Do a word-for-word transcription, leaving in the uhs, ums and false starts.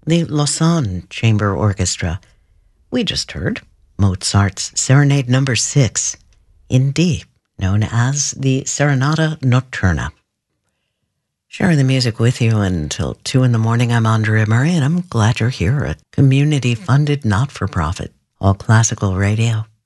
the Lausanne Chamber Orchestra. We just heard Mozart's Serenade Number Six in D, known as the Serenata Nocturna. Sharing the music with you until two in the morning. I'm Andrea Murray, and I'm glad you're here at community-funded, not-for-profit, all classical radio.